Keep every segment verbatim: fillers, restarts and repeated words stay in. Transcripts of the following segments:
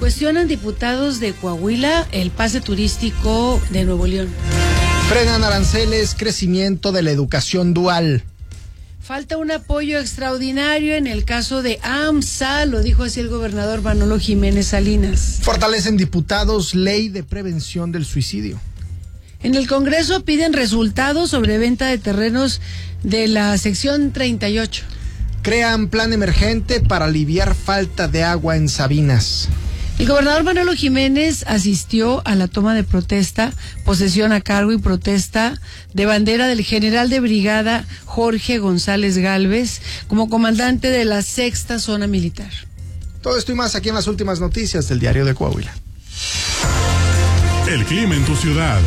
Cuestionan diputados de Coahuila el pase turístico de Nuevo León. Frenan aranceles, crecimiento de la educación dual. Falta un apoyo extraordinario en el caso de AMSA, lo dijo así el gobernador Manolo Jiménez Salinas. Fortalecen diputados ley de prevención del suicidio. En el Congreso piden resultados sobre venta de terrenos de la sección treinta y ocho. Crean plan emergente para aliviar falta de agua en Sabinas. El gobernador Manolo Jiménez asistió a la toma de protesta, posesión a cargo y protesta de bandera del general de brigada Jorge González Gálvez como comandante de la sexta zona militar. Todo esto y más aquí en las últimas noticias del Diario de Coahuila. El clima en tu ciudad.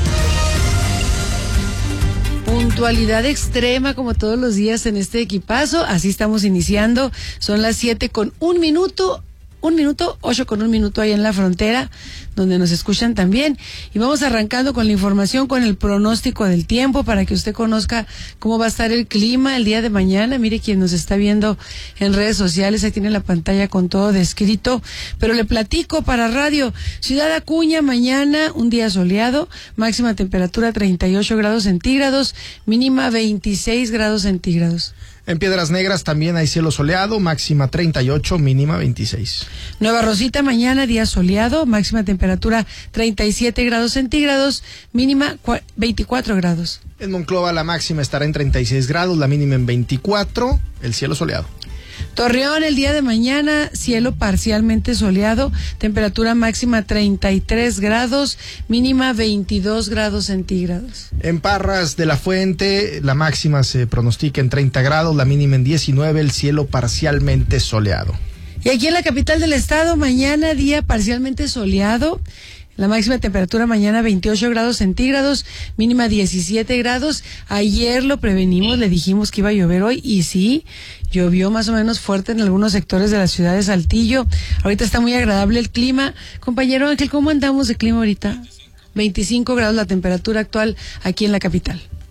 Puntualidad extrema como todos los días en este equipazo, así estamos iniciando, son las siete con un minuto. Un minuto, ocho con un minuto ahí en la frontera, donde nos escuchan también. Y vamos arrancando con la información, con el pronóstico del tiempo, para que usted conozca cómo va a estar el clima el día de mañana. Mire, quien nos está viendo en redes sociales, ahí tiene la pantalla con todo descrito. Pero le platico para radio. Ciudad Acuña, mañana un día soleado, máxima temperatura treinta y ocho grados centígrados, mínima veintiséis grados centígrados. En Piedras Negras también hay cielo soleado, máxima treinta y ocho, mínima veintiséis. Nueva Rosita, mañana día soleado, máxima temperatura treinta y siete grados centígrados, mínima veinticuatro grados. En Monclova la máxima estará en treinta y seis grados, la mínima en veinticuatro, el cielo soleado. Torreón, el día de mañana, cielo parcialmente soleado, temperatura máxima treinta y tres grados, mínima veintidós grados centígrados. En Parras de la Fuente, la máxima se pronostica en treinta grados, la mínima en diecinueve, el cielo parcialmente soleado. Y aquí en la capital del estado, mañana día parcialmente soleado. La máxima temperatura mañana veintiocho grados centígrados, mínima diecisiete grados. Ayer lo prevenimos, le dijimos que iba a llover hoy y sí, llovió más o menos fuerte en algunos sectores de la ciudad de Saltillo. Ahorita está muy agradable el clima. Compañero Ángel, ¿cómo andamos de clima ahorita? veinticinco grados la temperatura actual aquí en la capital.